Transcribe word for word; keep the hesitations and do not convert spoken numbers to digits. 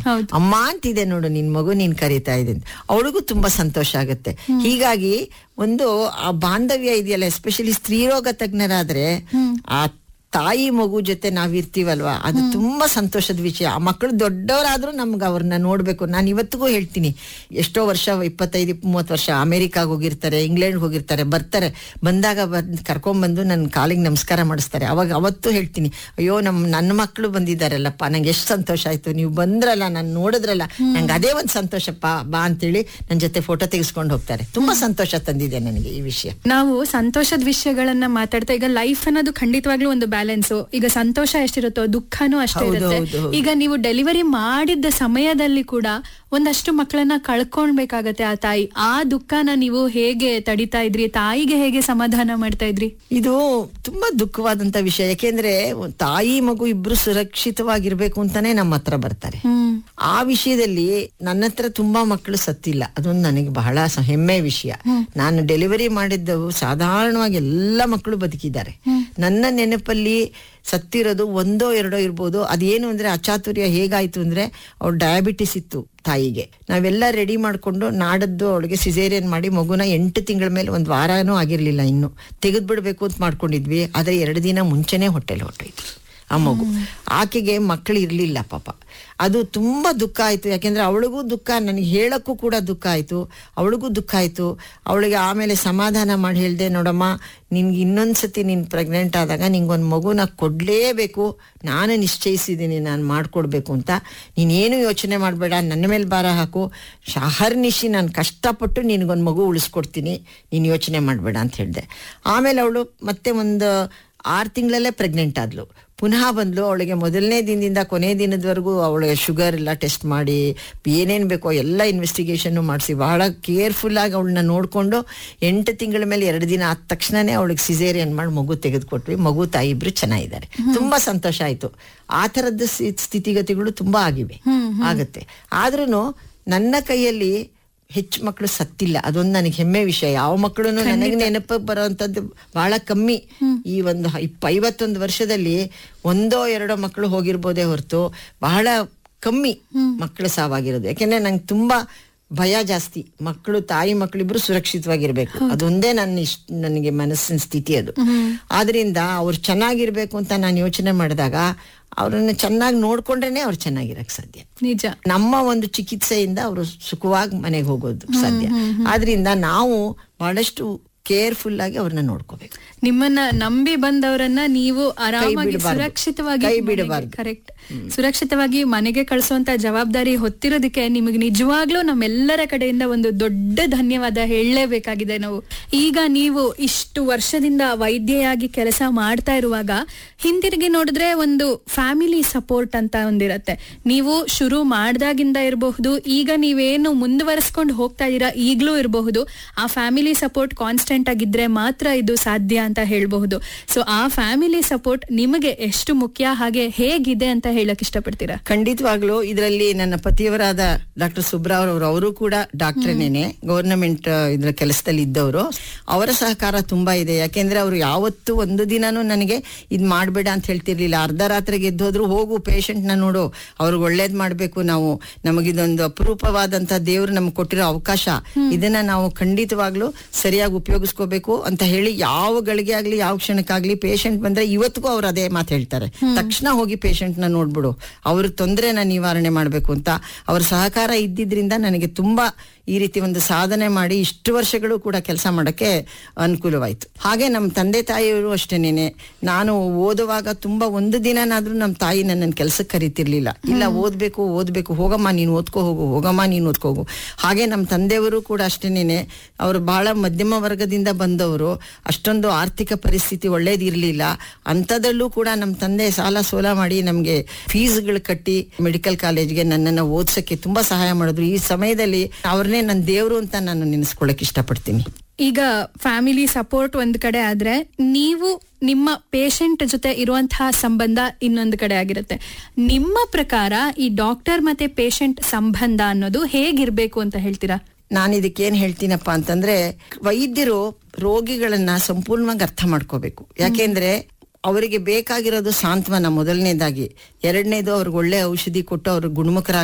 ಅಮ್ಮ ಅಂತಿದೆ ನೋಡು ನಿನ್ ಮಗು ನೀನ್ ಕರೀತಾ ಇದೆ ಅಂತ, ಅವಳಿಗೂ ತುಂಬಾ ಸಂತೋಷ ಆಗುತ್ತೆ. ಹೀಗಾಗಿ ಒಂದು ಆ ಬಾಂಧವ್ಯ ಇದೆಯಲ್ಲ, ಎಸ್ಪೆಷಲಿ ಸ್ತ್ರೀರೋಗ ತಜ್ಞರಾದ್ರೆ ಆ ತಾಯಿ ಮಗು ಜೊತೆ ನಾವಿರ್ತೀವಲ್ವಾ, ಅದು ತುಂಬಾ ಸಂತೋಷದ ವಿಷಯ. ಆ ಮಕ್ಕಳು ದೊಡ್ಡವರಾದ್ರೂ ನಮ್ಗೆ ಅವ್ರನ್ನ ನೋಡ್ಬೇಕು. ನಾನು ಇವತ್ತಿಗೂ ಹೇಳ್ತೀನಿ, ಎಷ್ಟೋ ವರ್ಷ ಇಪ್ಪತ್ತೈದು ಮೂವತ್ತು ವರ್ಷ ಅಮೆರಿಕಾಗ್ ಹೋಗಿರ್ತಾರೆ, ಇಂಗ್ಲೆಂಡ್ ಹೋಗಿರ್ತಾರೆ, ಬರ್ತಾರೆ, ಬಂದಾಗ ಬಂದ್ ಕರ್ಕೊಂಡ್ಬಂದು ನನ್ನ ಕಾಲಿಗೆ ನಮಸ್ಕಾರ ಮಾಡಿಸ್ತಾರೆ. ಅವಾಗ ಅವತ್ತು ಹೇಳ್ತೀನಿ, ಅಯ್ಯೋ ನಮ್ ನನ್ನ ಮಕ್ಕಳು ಬಂದಿದ್ದಾರಲ್ಲಪ್ಪ, ನಂಗೆ ಎಷ್ಟು ಸಂತೋಷ ಆಯ್ತು, ನೀವು ಬಂದ್ರಲ್ಲ, ನಾನು ನೋಡಿದ್ರಲ್ಲ, ನಂಗೆ ಅದೇ ಒಂದು ಸಂತೋಷಪ್ಪ, ಬಾ ಅಂತೇಳಿ ನನ್ನ ಜೊತೆ ಫೋಟೋ ತೆಗೆಸ್ಕೊಂಡು ಹೋಗ್ತಾರೆ. ತುಂಬಾ ಸಂತೋಷ ತಂದಿದೆ ನನಗೆ ಈ ವಿಷಯ. ನಾವು ಸಂತೋಷದ ವಿಷಯಗಳನ್ನ ಮಾತಾಡ್ತಾ, ಈಗ ಲೈಫ್ ಅನ್ನೋದು ಖಂಡಿತವಾಗ್ಲೂ ಒಂದು ಬ್ಯಾಲೆನ್ಸ್. ಈಗ ಸಂತೋಷ ಎಷ್ಟಿರುತ್ತೋ ದುಃಖನೂ ಅಷ್ಟೇ ಇರುತ್ತೆ. ಈಗ ನೀವು ಡೆಲಿವರಿ ಮಾಡಿದ್ದ ಸಮಯದಲ್ಲಿ ಕೂಡ ಒಂದಷ್ಟು ಮಕ್ಕಳನ್ನ ಕಳ್ಕೊಳ್ಬೇಕಾಗತ್ತೆ ಆ ತಾಯಿ. ಆ ದುಃಖನ ನೀವು ಹೇಗೆ ತಡಿತಾ ಇದ್ರಿ? ತಾಯಿಗೆ ಹೇಗೆ ಸಮಾಧಾನ ಮಾಡ್ತಾ ಇದ್ರಿ? ಇದು ತುಂಬಾ ದುಃಖವಾದಂತ ವಿಷಯ. ಯಾಕೆಂದ್ರೆ ತಾಯಿ ಮಗು ಇಬ್ರು ಸುರಕ್ಷಿತವಾಗಿರ್ಬೇಕು ಅಂತಾನೆ ನಮ್ಮ ಹತ್ರ ಬರ್ತಾರೆ. ಆ ವಿಷಯದಲ್ಲಿ ನನ್ನ ಹತ್ರ ತುಂಬಾ ಮಕ್ಕಳು ಸತ್ತಿಲ್ಲ, ಅದೊಂದು ನನಗೆ ಬಹಳ ಹೆಮ್ಮೆ ವಿಷಯ. ನಾನು ಡೆಲಿವರಿ ಮಾಡಿದ್ದವು ಸಾಧಾರಣವಾಗಿ ಎಲ್ಲ ಮಕ್ಕಳು ಬದುಕಿದ್ದಾರೆ. ನನ್ನ ನೆನಪಲ್ಲಿ ಸತ್ತಿರೋದು ಒಂದೋ ಎರಡೋ ಇರ್ಬೋದು. ಅದೇನು ಅಂದ್ರೆ ಅಚಾತುರ್ಯ ಹೇಗಾಯ್ತು ಅಂದ್ರೆ, ಅವ್ಳು ಡಯಾಬಿಟಿಸ್ ಇತ್ತು ತಾಯಿಗೆ. ನಾವೆಲ್ಲ ರೆಡಿ ಮಾಡ್ಕೊಂಡು ನಾಡದ್ದು ಅವಳಿಗೆ ಸಿಸೇರಿಯನ್ ಮಾಡಿ ಮಗುನ ಎಂಟು ತಿಂಗಳ ಮೇಲೆ ಒಂದ್ ವಾರನೂ ಆಗಿರ್ಲಿಲ್ಲ, ಇನ್ನು ತೆಗೆದ್ ಬಿಡ್ಬೇಕು ಅಂತ ಮಾಡ್ಕೊಂಡಿದ್ವಿ. ಆದ್ರೆ ಎರಡು ದಿನ ಮುಂಚೆನೆ ಹೊಟ್ಟೆಲಿ ಹೊಟ್ಟೋಯ್ತು ಆ ಮಗು. ಆಕೆಗೆ ಮಕ್ಕಳು ಇರ್ಲಿಲ್ಲ ಪಾಪ. ಅದು ತುಂಬಾ ದುಃಖ ಆಯ್ತು. ಯಾಕೆಂದ್ರೆ ಅವಳಿಗೂ ದುಃಖ, ನನಗೆ ಹೇಳಕ್ಕೂ ಕೂಡ ದುಃಖ ಆಯ್ತು, ಅವಳಿಗೂ ದುಃಖ ಆಯ್ತು. ಅವಳಿಗೆ ಆಮೇಲೆ ಸಮಾಧಾನ ಮಾಡಿ ಹೇಳ್ದೆ, ನೋಡಮ್ಮ, ನಿನ್ಗೆ ಇನ್ನೊಂದ್ಸತಿ ನೀನ್ ಪ್ರೆಗ್ನೆಂಟ್ ಆದಾಗ ನಿಂಗೊಂದು ಮಗುನ ಕೊಡ್ಲೇಬೇಕು, ನಾನು ನಿಶ್ಚಯಿಸಿದ್ದೀನಿ ನಾನು ಮಾಡ್ಕೊಡ್ಬೇಕು ಅಂತ. ನೀನೇನು ಯೋಚನೆ ಮಾಡಬೇಡ, ನನ್ನ ಮೇಲೆ ಭಾರ ಹಾಕು, ಶಹರ್ನಿಶಿ ನಾನು ಕಷ್ಟಪಟ್ಟು ನಿನ್ಗೊಂದು ಮಗು ಉಳಿಸ್ಕೊಡ್ತೀನಿ, ನೀನು ಯೋಚನೆ ಮಾಡಬೇಡ ಅಂತ ಹೇಳಿದೆ. ಆಮೇಲೆ ಅವಳು ಮತ್ತೆ ಒಂದು ಆರು ತಿಂಗಳಲ್ಲೇ ಪ್ರೆಗ್ನೆಂಟ್ ಆದ್ಲು. ಪುನಃ ಬಂದ್ಲು. ಅವಳಿಗೆ ಮೊದಲನೇ ದಿನದಿಂದ ಕೊನೆ ದಿನದವರೆಗೂ ಅವಳಿಗೆ ಶುಗರ್ ಎಲ್ಲ ಟೆಸ್ಟ್ ಮಾಡಿ ಏನೇನು ಬೇಕೋ ಎಲ್ಲ ಇನ್ವೆಸ್ಟಿಗೇಷನ್ ಮಾಡಿಸಿ ಬಹಳ ಕೇರ್ಫುಲ್ ಆಗಿ ಅವಳನ್ನ ನೋಡ್ಕೊಂಡು ಎಂಟು ತಿಂಗಳ ಮೇಲೆ ಎರಡು ದಿನ ಆದ ತಕ್ಷಣನೇ ಅವಳಿಗೆ ಸಿಸೇರಿಯನ್ ಮಾಡಿ ಮಗು ತೆಗೆದುಕೊಟ್ವಿ. ಮಗು ತಾಯಿ ಇಬ್ರು ಚೆನ್ನಾಗಿದ್ದಾರೆ. ತುಂಬಾ ಸಂತೋಷ ಆಯ್ತು. ಆ ಥರದ್ದು ಸ್ಥಿತಿಗತಿಗಳು ತುಂಬಾ ಆಗಿವೆ, ಆಗತ್ತೆ. ಆದ್ರೂ ನನ್ನ ಕೈಯಲ್ಲಿ ಹೆಚ್ಚು ಮಕ್ಕಳು ಸತ್ತಿಲ್ಲ, ಅದೊಂದು ನನಗೆ ಹೆಮ್ಮೆ ವಿಷಯ. ಯಾವ ಮಕ್ಕಳು ನನಗೆ ನೆನಪಿಗೆ ಬರೋವಂಥದ್ದು ಬಹಳ ಕಮ್ಮಿ. ಈ ಒಂದು ಇಪ್ಪ ಐವತ್ತೊಂದು ವರ್ಷದಲ್ಲಿ ಒಂದೋ ಎರಡೋ ಮಕ್ಕಳು ಹೋಗಿರ್ಬೋದೇ ಹೊರತು ಬಹಳ ಕಮ್ಮಿ ಮಕ್ಕಳು ಸಾವಾಗಿರೋದು. ಯಾಕೆಂದ್ರೆ ನಂಗೆ ತುಂಬಾ ಭಯ ಜಾಸ್ತಿ. ಮಕ್ಕಳು ತಾಯಿ ಮಕ್ಕಳಿಬ್ರು ಸುರಕ್ಷಿತವಾಗಿರ್ಬೇಕು, ಅದೊಂದೇ ನನ್ನ ಇಷ್ಟ, ನನಗೆ ಮನಸ್ಸಿನ ಸ್ಥಿತಿ ಅದು. ಆದ್ರಿಂದ ಅವ್ರು ಚೆನ್ನಾಗಿರ್ಬೇಕು ಅಂತ ನಾನು ಯೋಚನೆ ಮಾಡಿದಾಗ ಅವ್ರನ್ನ ಚೆನ್ನಾಗಿ ನೋಡ್ಕೊಂಡ್ರೇನೆ ಅವ್ರು ಚೆನ್ನಾಗಿರಕ್ ಸಾಧ್ಯ. ನಿಜ. ನಮ್ಮ ಒಂದು ಚಿಕಿತ್ಸೆಯಿಂದ ಅವರು ಸುಖವಾಗಿ ಮನೆಗೆ ಹೋಗೋದು ಸಾಧ್ಯ. ಆದ್ರಿಂದ ನಾವು ಬಹಳಷ್ಟು ಕೇರ್ಫುಲ್ ಆಗಿ ಅವ್ರನ್ನ ನೋಡ್ಕೋಬೇಕು. ನಿಮ್ಮನ್ನ ನಂಬಿ ಬಂದವರನ್ನ ನೀವು ಆರಾಮಾಗಿ ಸುರಕ್ಷಿತವಾಗಿ ಕೈ ಬಿಡಬಾರ್ದು. ಕರೆಕ್ಟ್, ಸುರಕ್ಷಿತವಾಗಿ ಮನೆಗೆ ಕಳಿಸುವಂತ ಜವಾಬ್ದಾರಿ ಹೊತ್ತಿರೋದಕ್ಕೆ ನಿಮಗೆ ನಿಜವಾಗ್ಲೂ ನಮ್ಮೆಲ್ಲರ ಕಡೆಯಿಂದ ಒಂದು ದೊಡ್ಡ ಧನ್ಯವಾದ ಹೇಳಲೇಬೇಕಾಗಿದೆ ನಾವು. ಈಗ ನೀವು ಇಷ್ಟು ವರ್ಷದಿಂದ ವೈದ್ಯೆಯಾಗಿ ಕೆಲಸ ಮಾಡ್ತಾ ಇರುವಾಗ ಹಿಂದಿರುಗಿ ನೋಡಿದ್ರೆ ಒಂದು ಫ್ಯಾಮಿಲಿ ಸಪೋರ್ಟ್ ಅಂತ ಒಂದಿರತ್ತೆ. ನೀವು ಶುರು ಮಾಡ್ದಾಗಿಂದ ಇರಬಹುದು, ಈಗ ನೀವೇನು ಮುಂದುವರಿಸ್ಕೊಂಡು ಹೋಗ್ತಾ ಇದೀರಾ ಈಗ್ಲೂ ಇರಬಹುದು. ಆ ಫ್ಯಾಮಿಲಿ ಸಪೋರ್ಟ್ ಕಾನ್ಸ್ಟೆಂಟ್ ಆಗಿದ್ರೆ ಮಾತ್ರ ಇದು ಸಾಧ್ಯ ಅಂತ ಹೇಳ್ಬಹುದು. ಸೊ ಆ ಫ್ಯಾಮಿಲಿ ಸಪೋರ್ಟ್ ನಿಮಗೆ ಎಷ್ಟು ಮುಖ್ಯ, ಹಾಗೆ ಹೇಗಿದೆ ಅಂತ ಹೇಳಕ್ ಇಷ್ಟಪಡ್ತೀರಾ? ಖಂಡಿತವಾಗ್ಲೂ. ಇದರಲ್ಲಿ ನನ್ನ ಪತಿಯವರಾದ ಡಾಕ್ಟರ್ ಸುಬ್ರಾವ್ ಅವರು, ಅವರು ಕೂಡ ಡಾಕ್ಟ್ರೇನೇನೆ, ಗವರ್ನಮೆಂಟ್ ಇದ್ರ ಕೆಲಸದಲ್ಲಿ ಇದ್ದವರು. ಅವರ ಸಹಕಾರ ತುಂಬಾ ಇದೆ. ಯಾಕೆಂದ್ರೆ ಅವರು ಯಾವತ್ತೂ ಒಂದು ದಿನಾನು ನನಗೆ ಇದ್ ಮಾಡ್ಬೇಡ ಅಂತ ಹೇಳ್ತಿರ್ಲಿಲ್ಲ. ಅರ್ಧ ರಾತ್ರಿಗೆ ಎದ್ದೋದ್ರು, ಹೋಗು ಪೇಷಂಟ್ ನ ನೋಡು, ಅವ್ರಿಗೆ ಒಳ್ಳೇದ್ ಮಾಡ್ಬೇಕು, ನಾವು ನಮಗಿದೊಂದು ಅಪರೂಪವಾದಂತ ದೇವ್ರು ನಮ್ಗೆ ಕೊಟ್ಟಿರೋ ಅವಕಾಶ, ಇದನ್ನ ನಾವು ಖಂಡಿತವಾಗ್ಲೂ ಸರಿಯಾಗಿ ಉಪಯೋಗಿಸ್ಕೋಬೇಕು ಅಂತ ಹೇಳಿ ಯಾವ ಗಳಿಗೆ ಆಗ್ಲಿ ಯಾವ ಕ್ಷಣಕ್ಕಾಗ್ಲಿ ಪೇಷಂಟ್ ಬಂದ್ರೆ ಇವತ್ತಿಗೂ ಅವ್ರು ಅದೇ ಮಾತು ಹೇಳ್ತಾರೆ, ತಕ್ಷಣ ಹೋಗಿ ಪೇಷಂಟ್ ನ ನೋಡ್ಬಿಡು, ಅವ್ರ ತೊಂದರೆನ ನಿವಾರಣೆ ಮಾಡ್ಬೇಕು ಅಂತ. ಅವ್ರ ಸಹಕಾರ ಇದ್ದಿದ್ರಿಂದ ನನಗೆ ತುಂಬಾ ಈ ರೀತಿ ಒಂದು ಸಾಧನೆ ಮಾಡಿ ಇಷ್ಟು ವರ್ಷಗಳು ಕೂಡ ಕೆಲಸ ಮಾಡಕ್ಕೆ ಅನುಕೂಲವಾಯ್ತು. ಹಾಗೆ ನಮ್ಮ ತಂದೆ ತಾಯಿಯವರು ಅಷ್ಟೇನೇನೆ. ನಾನು ಓದುವಾಗ ತುಂಬಾ ಒಂದು ದಿನನಾದ್ರೂ ನಮ್ಮ ತಾಯಿ ನನ್ನನ್ನು ಕೆಲ್ಸಕ್ಕೆ ಕರಿತಿರ್ಲಿಲ್ಲ. ಇಲ್ಲ ಓದ್ಬೇಕು ಓದ್ಬೇಕು, ಹೋಗಮ್ಮ ನೀನು ಓದ್ಕೋ ಹೋಗು, ಹೋಗಮ್ಮ ನೀನು ಓದ್ಕೋ ಹೋಗು. ಹಾಗೆ ನಮ್ಮ ತಂದೆಯವರು ಕೂಡ ಅಷ್ಟೇನೇನೆ. ಅವರು ಬಹಳ ಮಧ್ಯಮ ವರ್ಗದಿಂದ ಬಂದವರು, ಅಷ್ಟೊಂದು ಆರ್ಥಿಕ ಪರಿಸ್ಥಿತಿ ಒಳ್ಳೇದಿರ್ಲಿಲ್ಲ. ಅಂಥದ್ರಲ್ಲೂ ಕೂಡ ನಮ್ಮ ತಂದೆ ಸಾಲ ಸೋಲ ಮಾಡಿ ನಮ್ಗೆ ಫೀಸ್ಗಳು ಕಟ್ಟಿ ಮೆಡಿಕಲ್ ಕಾಲೇಜ್ಗೆ ನನ್ನನ್ನು ಓದ್ಸಕ್ಕೆ ತುಂಬಾ ಸಹಾಯ ಮಾಡಿದ್ರು. ಈ ಸಮಯದಲ್ಲಿ ಅವ್ರನ್ನೇ ನನ್ನ ದೇವ್ರು ಅಂತ ನಾನು ನೆನೆಸ್ಕೊಳಕ್ ಇಷ್ಟಪಡ್ತೀನಿ. ಈಗ ಫ್ಯಾಮಿಲಿ ಸಪೋರ್ಟ್ ಒಂದ್ ಕಡೆ ಆದ್ರೆ, ನೀವು ನಿಮ್ಮ ಪೇಷಂಟ್ ಜೊತೆ ಇರುವಂತಹ ಸಂಬಂಧ ಇನ್ನೊಂದು ಕಡೆ ಆಗಿರುತ್ತೆ. ನಿಮ್ಮ ಪ್ರಕಾರ ಈ ಡಾಕ್ಟರ್ ಮತ್ತೆ ಪೇಷಂಟ್ ಸಂಬಂಧ ಅನ್ನೋದು ಹೇಗಿರ್ಬೇಕು ಅಂತ ಹೇಳ್ತೀರಾ? ನಾನು ಇದಕ್ಕೇನ್ ಹೇಳ್ತೀನಪ್ಪ ಅಂತಂದ್ರೆ, ವೈದ್ಯರು ರೋಗಿಗಳನ್ನ ಸಂಪೂರ್ಣವಾಗಿ ಅರ್ಥ ಮಾಡ್ಕೋಬೇಕು. ಯಾಕೆಂದ್ರೆ ಅವರಿಗೆ ಬೇಕಾಗಿರೋದು ಸಾಂತ್ವನ ಮೊದಲನೇದಾಗಿ, ಎರಡನೇದು ಅವ್ರಿಗೆ ಒಳ್ಳೆ ಔಷಧಿ ಕೊಟ್ಟು ಅವ್ರಿಗೆ ಗುಣಮುಖರ